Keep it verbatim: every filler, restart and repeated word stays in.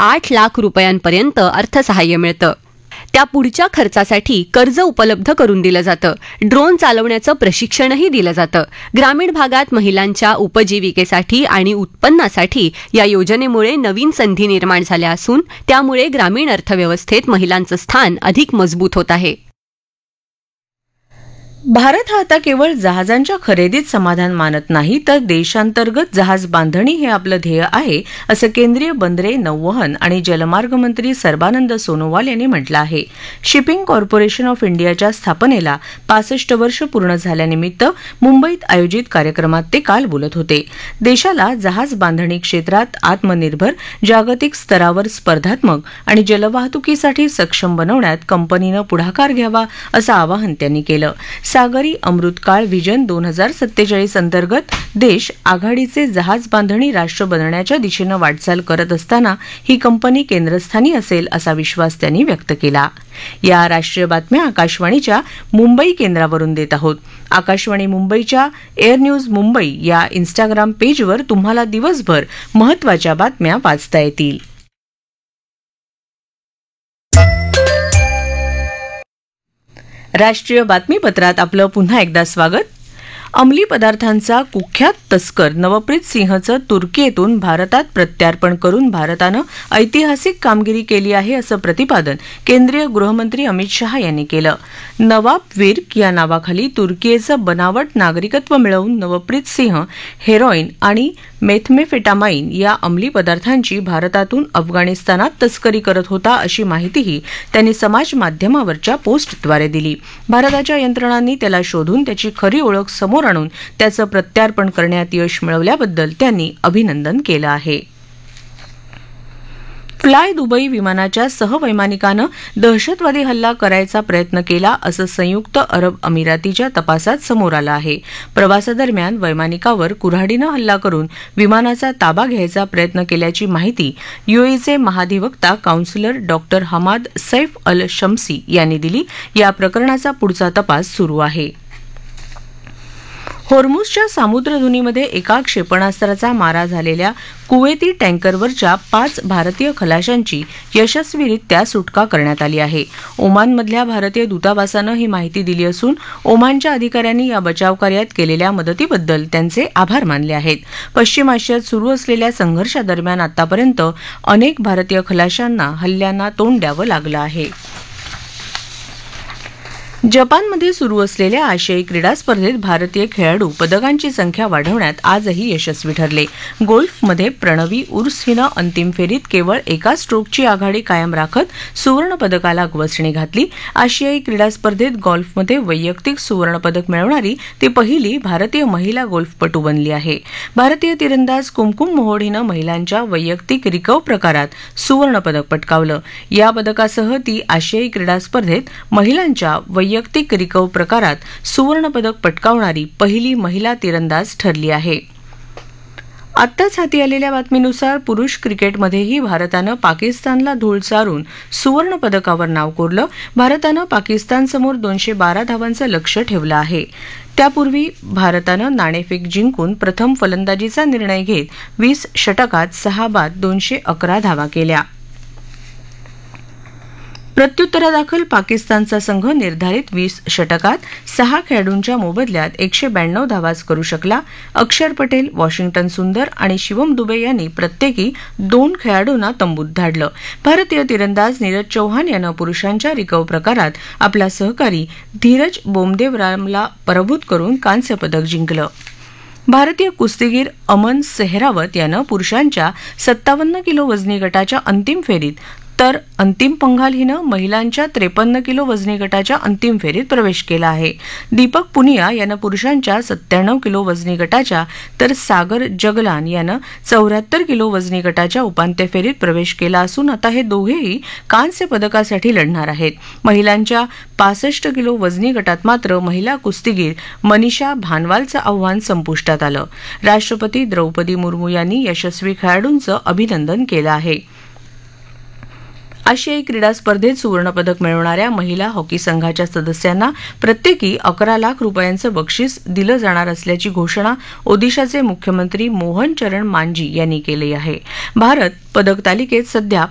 आठ लाख रुपयांपर्यंत अर्थसहाय्य मिळतं. त्या पुढच्या खर्चासाठी कर्ज उपलब्ध करून दिलं जातं. ड्रोन चालवण्याचं प्रशिक्षणही दिलं जातं. ग्रामीण भागात महिलांच्या उपजीविकेसाठी आणि उत्पन्नासाठी या योजनेमुळे नवीन संधी निर्माण झाल्या असून त्यामुळे ग्रामीण अर्थव्यवस्थेत महिलांचं स्थान अधिक मजबूत होत आहे. भारत हा आता केवळ जहाजांच्या खरेदीत समाधान मानत नाही, तर देशांतर्गत जहाज बांधणी हे आपलं ध्येय आहे, असं केंद्रीय बंदरे, नौवहन आणि जलमार्ग मंत्री सर्बानंद सोनोवाल यांनी म्हटलं आहे. शिपिंग कॉर्पोरेशन ऑफ इंडियाच्या स्थापनेला पासष्ट वर्ष पूर्ण झाल्यानिमित्त मुंबईत आयोजित कार्यक्रमात ते काल बोलत होते. देशाला जहाज बांधणी क्षेत्रात आत्मनिर्भर, जागतिक स्तरावर स्पर्धात्मक आणि जलवाहतुकीसाठी सक्षम बनवण्यात कंपनीनं पुढाकार घ्यावा, असं आवाहन त्यांनी केलं. सागरी अमृतकाळ व्हिजन दोन हजार सत्तेचाळीस अंतर्गत देश आघाडीचे जहाज बांधणी राष्ट्र बनण्याच्या दिशेनं वाटचाल करत असताना ही कंपनी केंद्रस्थानी असेल असा विश्वास त्यांनी व्यक्त केला. या राष्ट्रीय बातम्या आकाशवाणीच्या मुंबई केंद्रावरून देत आहोत. आकाशवाणी मुंबईच्या एअर न्यूज मुंबई या इन्स्टाग्राम पेजवर तुम्हाला दिवसभर महत्त्वाच्या बातम्या वाचता येतील. राष्ट्रीय बातमीपत्रात आपलं पुन्हा एकदा स्वागत. अंमली पदार्थांचा कुख्यात तस्कर नवप्रीत सिंहचं तुर्कीतून भारतात प्रत्यार्पण करून भारतानं ऐतिहासिक कामगिरी केली आहे, असं प्रतिपादन केंद्रीय गृहमंत्री अमित शहा यांनी केलं. नवाब विर्क या नावाखाली तुर्कीचं बनावट नागरिकत्व मिळवून नवप्रीत सिंह हेरोईन आणि मेथमेफेटामाइन या अंमली पदार्थांची भारतातून अफगाणिस्तानात तस्करी करत होता, अशी माहितीही त्यांनी समाज माध्यमावरच्या पोस्टद्वारे दिली. भारताच्या यंत्रणांनी त्याला शोधून त्याची खरी ओळख समोर आणून त्याचं प्रत्यार्पण करण्यात यश मिळवल्याबद्दल त्यांनी अभिनंदन केलं आहे. फ्लाय दुबई विमानाच्या सहवैमानिकानं दहशतवादी हल्ला करायचा प्रयत्न केला, असं संयुक्त अरब अमिरातीच्या तपासात समोर आलं आहे. प्रवासादरम्यान वैमानिकावर कुऱ्हाडीनं हल्ला करून विमानाचा ताबा घ्यायचा प्रयत्न केल्याची माहिती युएईचे महाधिवक्ता काउन्सिलर डॉक्टर हमाद सैफ अल शम्सी यांनी दिली. या प्रकरणाचा पुढचा तपास सुरू आहे. होर्मुझच्या सामुद्रधुनीमध्ये एका क्षेपणास्त्राचा मारा झालेल्या कुवेती टँकरवरच्या पाच भारतीय खलाशांची यशस्वीरित्या सुटका करण्यात आली आहे. ओमानमधल्या भारतीय दूतावासानं ही माहिती दिली असून ओमानच्या अधिकाऱ्यांनी या बचावकार्यात केलेल्या मदतीबद्दल त्यांचे आभार मानले आहेत. पश्चिम आशियात सुरू असलेल्या संघर्षादरम्यान आतापर्यंत अनेक भारतीय खलाशांना हल्ल्यांना तोंड द्यावं लागलं आहे. जपानमध्ये सुरू असलेल्या आशियाई क्रीडा स्पर्धेत भारतीय खेळाडू पदकांची संख्या वाढवण्यात आजही यशस्वी ठरले. गोल्फमध्ये प्रणवी उर्स हिनं अंतिम फेरीत केवळ एका स्ट्रोकची आघाडी कायम राखत सुवर्णपदकाला गवसणी घातली. आशियाई क्रीडा स्पर्धेत गोल्फमध्ये वैयक्तिक सुवर्णपदक मिळवणारी ती पहिली भारतीय महिला गोल्फपटू बनली आहे. भारतीय तिरंदाज कुमकुम मोहोड हिनं महिलांच्या वैयक्तिक रिकर्व प्रकारात सुवर्णपदक पटकावलं. या पदकासह ती आशियाई क्रीडा स्पर्धेत महिलांच्या वैयक्तिक रिकर्व प्रकारात सुवर्णपदक पटकावणारी पहिली महिला तिरंदाज ठरली आहे. आत्ताच हाती आलेल्या बातमीनुसार पुरुष क्रिकेटमध्येही भारतानं पाकिस्तानला धूळ चारून सुवर्णपदकावर नाव कोरलं. भारतानं पाकिस्तानसमोर दोनशे बारा धावांचं लक्ष्य ठेवलं आहे. त्यापूर्वी भारतानं नाणेफेक जिंकून प्रथम फलंदाजीचा निर्णय घेत वीस षटकात सहा बाद दोनशे अकरा धावा केल्या. प्रत्युत्तरादाखल पाकिस्तानचा संघ निर्धारित वीस षटकात सहा खेळाडूंच्या मोबदल्यात एकशे ब्याण्णव धावाच करू शकला. अक्षर पटेल, वॉशिंग्टन सुंदर आणि शिवम दुबे यांनी प्रत्येकी दोन खेळाडूंना तंबूत धाडलं. भारतीय तिरंदाज नीरज चौहान यानं पुरुषांच्या रिकर्व प्रकारात आपला सहकारी धीरज बोमदेवरामला पराभूत करून कांस्य पदक जिंकलं. भारतीय कुस्तीगीर अमन सेहरावत यानं पुरुषांच्या सत्तावन्न किलो वजनी गटाच्या अंतिम फेरीत तर अंतिम पंघाल हिनं महिलांच्या त्रेपन्न किलो वजनी गटाच्या अंतिम फेरीत प्रवेश केला आहे. दीपक पुनिया यानं पुरुषांच्या सत्त्याण्णव किलो वजनी गटाच्या तर सागर जगलान यानं चौऱ्याहत्तर किलो वजनी गटाच्या उपांत्य फेरीत प्रवेश केला असून आता हे दोघेही कांस्य पदकासाठी लढणार आहेत. महिलांच्या पासष्ट किलो वजनी गटात मात्र महिला कुस्तीगीर मनीषा भानवालचं आव्हान संपुष्टात आलं. राष्ट्रपती द्रौपदी मुर्मू यांनी यशस्वी खेळाडूंचं अभिनंदन केलं आहे. आशियाई क्रीडा स्पर्धेत सुवर्णपदक मिळवणाऱ्या महिला हॉकी संघाच्या सदस्यांना प्रत्येकी अकरा लाख रुपयांचं बक्षीस दिलं जाणार असल्याची घोषणा ओदिशाचे मुख्यमंत्री मोहन चरण मांझी यांनी केली आहे. भारत पदक तालिकेत सध्या